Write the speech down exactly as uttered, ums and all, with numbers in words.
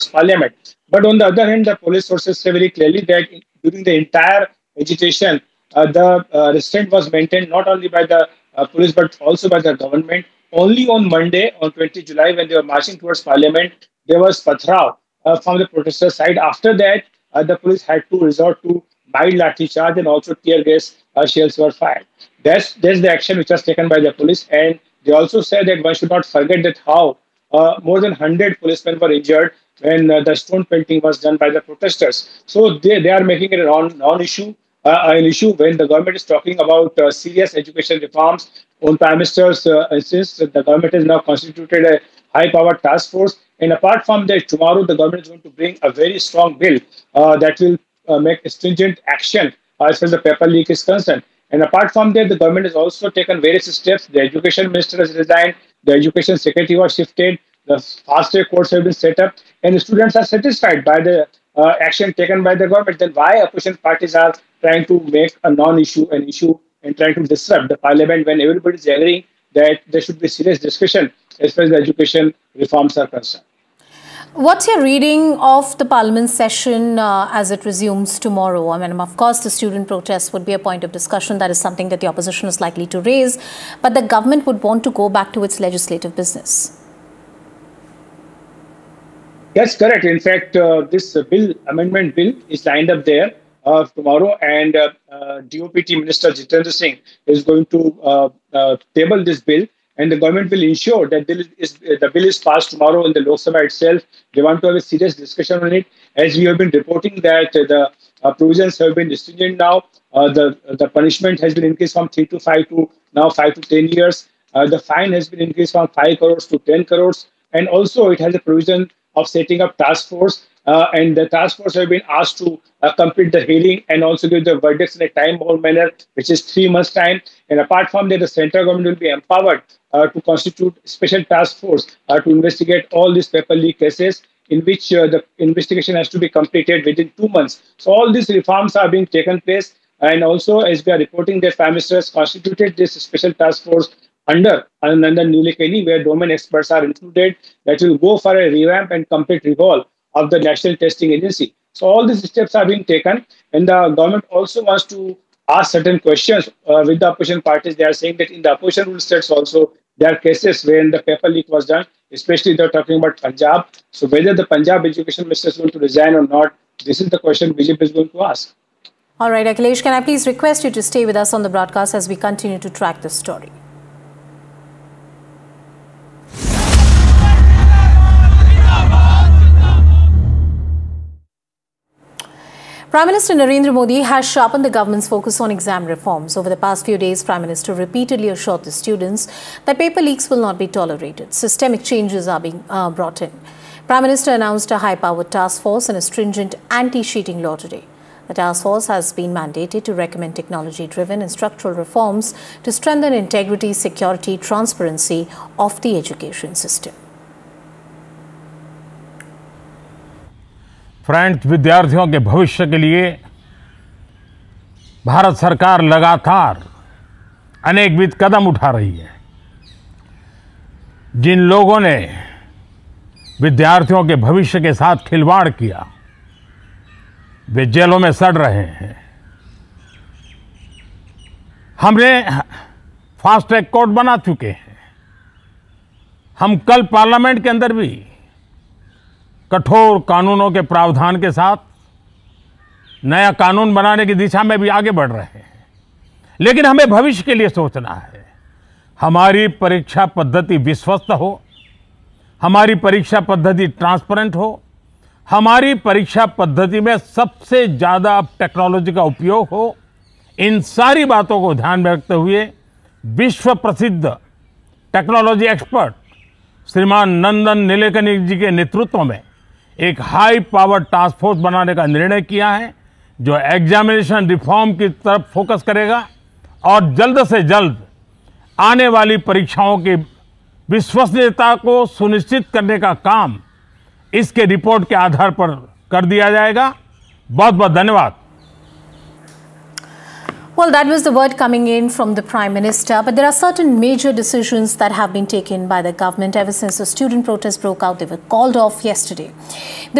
Parliament. But on the other hand, the police sources say very clearly that during the entire agitation, uh, the uh, restraint was maintained not only by the uh, police but also by the government. Only on Monday, on twentieth July, when they were marching towards Parliament, there was pathrav uh, from the protesters' side. After that, uh, the police had to resort to mild lathi charge and also tear gas uh, shells were fired. That's that's the action which was taken by the police, and they also said that one should not forget that how uh, more than one hundred policemen were injured when uh, the stone pelting was done by the protesters. So they, they are making it a non, non-issue, uh, an issue when the government is talking about uh, serious education reforms. On Prime Minister's uh, instance, the government has now constituted a high-powered task force. And apart from that, tomorrow the government is going to bring a very strong bill uh, that will uh, make stringent action as far as the paper leak is concerned. And apart from that, the government has also taken various steps. The education minister has resigned, the education secretary was shifted, the fast track courts have been set up, and the students are satisfied by the uh, action taken by the government. Then why opposition parties are trying to make a non-issue an issue and trying to disrupt the parliament when everybody is agreeing that there should be serious discussion as far as the education reforms are concerned? What's your reading of the Parliament session uh, as it resumes tomorrow? I mean, of course, the student protests would be a point of discussion. That is something that the opposition is likely to raise. But the government would want to go back to its legislative business. That's correct. In fact, uh, this uh, bill, amendment bill, is lined up there uh, tomorrow. And uh, uh, D O P T Minister Jitendra Singh is going to uh, uh, table this bill. And the government will ensure that bill is, uh, the bill is passed tomorrow in the Lok Sabha itself. They want to have a serious discussion on it. As we have been reporting that uh, the uh, provisions have been stringent now. Uh, the, the punishment has been increased from three to five to now five to ten years. Uh, the fine has been increased from five crores to ten crores. And also it has a provision of setting up task force. Uh, and the task force have been asked to uh, complete the hearing and also give the verdicts in a time-bound manner, which is three months' time. And apart from that, the central government will be empowered uh, to constitute special task force uh, to investigate all these paper leak cases in which uh, the investigation has to be completed within two months. So all these reforms are being taken place. And also, as we are reporting, the Prime Minister has constituted this special task force under Nandan Nilekani, where domain experts are included, that will go for a revamp and complete recall of the National Testing Agency. So all these steps are being taken, and the government also wants to ask certain questions uh, with the opposition parties. They are saying that in the opposition rule states also, there are cases when the paper leak was done, especially they're talking about Punjab. So whether the Punjab education minister is going to resign or not, this is the question B J P is going to ask. All right, Akhilesh, can I please request you to stay with us on the broadcast as we continue to track this story? Prime Minister Narendra Modi has sharpened the government's focus on exam reforms. Over the past few days, Prime Minister repeatedly assured the students that paper leaks will not be tolerated. Systemic changes are being uh, brought in. Prime Minister announced a high-powered task force and a stringent anti-cheating law today. The task force has been mandated to recommend technology-driven and structural reforms to strengthen integrity, security, transparency of the education system. Friends, विद्यार्थियों के भविष्य के लिए भारत सरकार लगातार अनेकविध कदम उठा रही है। जिन लोगों ने विद्यार्थियों के भविष्य के साथ खिलवाड़ किया, वे जेलों में सड़ रहे हैं। हमने फास्ट ट्रैक कोर्ट बना चुके हैं। हम कल पार्लियामेंट के अंदर भी कठोर कानूनों के प्रावधान के साथ नया कानून बनाने की दिशा में भी आगे बढ़ रहे हैं। लेकिन हमें भविष्य के लिए सोचना है। हमारी परीक्षा पद्धति विश्वस्त हो, हमारी परीक्षा पद्धति ट्रांसपेरेंट हो, हमारी परीक्षा पद्धति में सबसे ज़्यादा टेक्नोलॉजी का उपयोग हो। इन सारी बातों को ध्यान में रखते हुए विश्व प्रसिद्ध टेक्नोलॉजी एक्सपर्ट श्रीमान नंदन नीलेकनी जी के नेतृत्व में एक हाई पावर टास्क फोर्स बनाने का निर्णय किया है, जो एग्जामिनेशन रिफॉर्म की तरफ फोकस करेगा और जल्द से जल्द आने वाली परीक्षाओं की विश्वसनीयता को सुनिश्चित करने का काम इसके रिपोर्ट के आधार पर कर दिया जाएगा। बहुत बहुत धन्यवाद। Well, that was the word coming in from the Prime Minister, but there are certain major decisions that have been taken by the government ever since the student protests broke out. They were called off yesterday. The